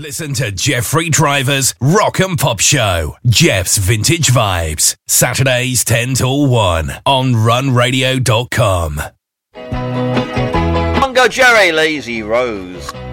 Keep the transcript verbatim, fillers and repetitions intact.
Listen to Jeffrey Driver's Rock and Pop Show, Jeff's Vintage Vibes, Saturdays ten till one on run radio dot com. Mungo Jerry, Lazy Rose.